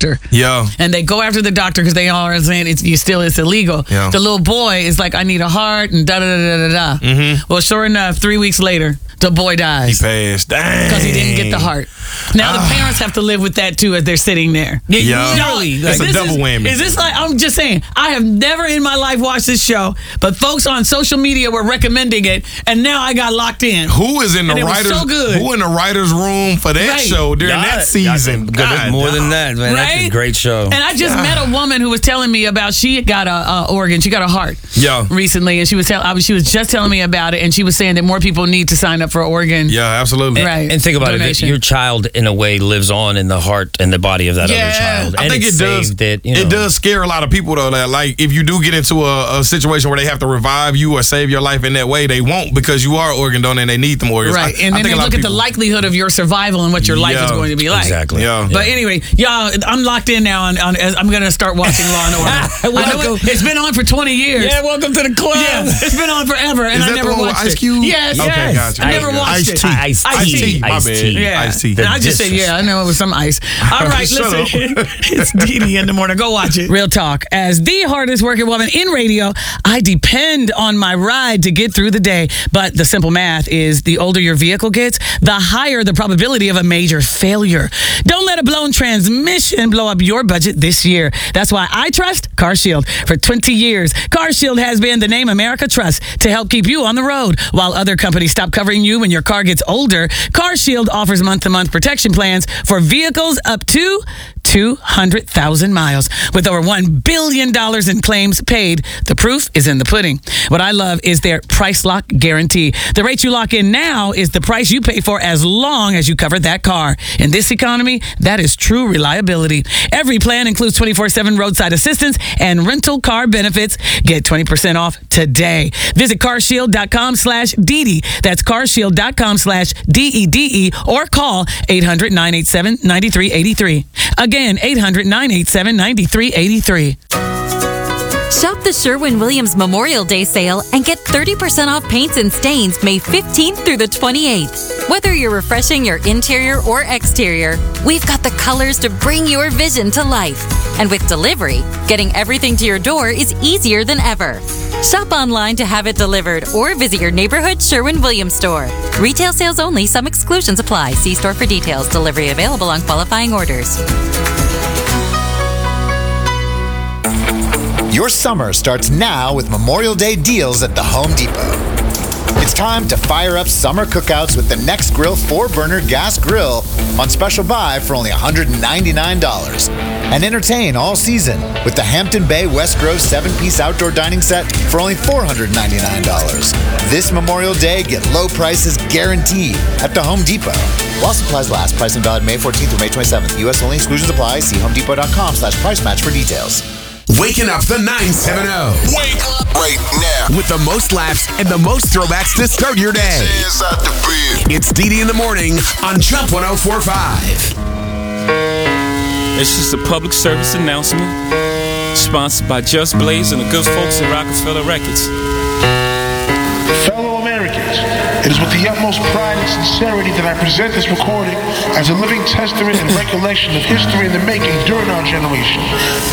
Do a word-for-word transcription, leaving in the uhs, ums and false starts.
doctor. Yeah. And they go after the doctor because they are saying it's you still it's illegal. Yeah. The little boy is like, I need a heart and da da da da da. Mm-hmm. Well, sure enough, three weeks later, the boy dies. He passed. Dang. Because he didn't get the heart. Now, the Ah. parents have to live with that, too, as they're sitting there. Yeah. Literally. It's a this double is, whammy. Is this like, I'm just saying, I have never in my life watched this show, but folks on social media were recommending it, and now I got locked in. Who is in the And it was writers? so good. Who in the writers' room for that Right. show during God, that season? God, God, more than that, man. That's a Right? great show. And I just met a woman who was telling me about she got a, a organ, she got a heart Yeah. recently, and she was tell, I was, she was just telling me about it, and she was saying that more people need to sign up for organ. Yeah, absolutely. Right. And think about Donation. it, your child in a way lives on in the heart and the body of that Yeah. other child. I and think it it does. saved It, you know. It does scare a lot of people though. That like if you do get into a, a situation where they have to revive you or save your life in that way, they won't because you are organ donor and they need them organs. Right. I, And I then think they a lot look of at the people- likelihood of your survival and what your life Yeah. is going to be like. Exactly. Yeah. But anyway, y'all, I'm locked in now. On, on I'm going to start watching Law and Order. I know it, it's been on for twenty years. Yeah, welcome to the club. Yeah, it's been on forever, and Is I that never the one with watched Ice it. Cube? Yes, Okay, yes. gotcha. I never Gotcha. watched Ice it. tea. Ice Ice tea. tea. My Ice bad. tea. Yeah. Ice tea. And I just said, Disrespect. yeah, I know it was some ice. All right, Shut listen. It's Dee Dee in the morning. Go watch it. Real talk. As the hardest working woman in radio, I depend on my ride to get through the day. But the simple math is the older your vehicle gets, the higher the probability of a major failure. Don't let a blown transmission blow up your budget this year. That's why I trust CarShield. For twenty years, CarShield has been the name America trusts to help keep you on the road. While other companies stop covering you when your car gets older, CarShield offers month-to-month protection plans for vehicles up to two hundred thousand miles. With over one billion dollars in claims paid, the proof is in the pudding. What I love is their price lock guarantee. The rate you lock in now is the price you pay for as long as you cover that car. In this economy, that is true reliability. Every plan includes twenty-four seven roadside assistance and rental car benefits. Get twenty percent off today. Visit carshield.com slash DD. That's carshield.com slash D E D E or call eight hundred, nine eight seven, nine three eight three. Again, eight hundred, nine eight seven, nine three eight three. Shop the Sherwin-Williams Memorial Day sale and get thirty percent off paints and stains May fifteenth through the twenty-eighth. Whether you're refreshing your interior or exterior, we've got the colors to bring your vision to life. And with delivery, getting everything to your door is easier than ever. Shop online to have it delivered or visit your neighborhood Sherwin-Williams store. Retail sales only. Some exclusions apply. See store for details. Delivery available on qualifying orders. Your summer starts now with Memorial Day deals at the Home Depot. It's time to fire up summer cookouts with the Nextgrill four burner gas grill on special buy for only one hundred ninety-nine dollars. And entertain all season with the Hampton Bay West Grove seven piece outdoor dining set for only four hundred ninety-nine dollars. This Memorial Day, get low prices guaranteed at the Home Depot. While supplies last, price and valid May fourteenth through May twenty-seventh. U S only, exclusions apply. See homedepot.com slash price match for details. Waking up the nine seven zero. Wake up right now. With the most laughs and the most throwbacks to start your day. Hands out the bed. It's D D in the morning on Jump one oh four point five. It's just a public service announcement sponsored by Just Blaze and the good folks at Rockefeller Records. Fellow Americans, it is with the utmost pride and sincerity that I present this recording as a living testament and recollection of history in the making during our generation.